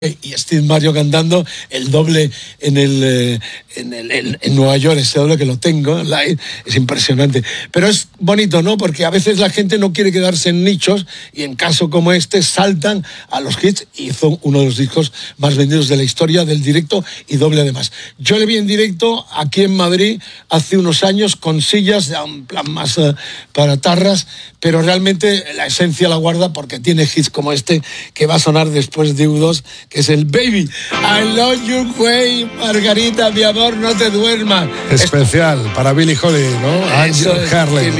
y Steve Mario cantando el doble en Nueva York, ese doble que lo tengo live, es impresionante. Pero es bonito, ¿no? Porque a veces la gente no quiere quedarse en nichos y en caso como este saltan a los hits. Hizo uno de los discos más vendidos de la historia del directo y doble además. Yo le vi en directo aquí en Madrid hace unos años con sillas, ya un plan más para tarras, pero realmente la esencia la guarda porque tiene hits como este que va a sonar después de U2, que es el Baby, I Love Your Way, Margarita, mi amor, no te duermas. Especial para Billie Holiday, ¿no? Angel Harlem.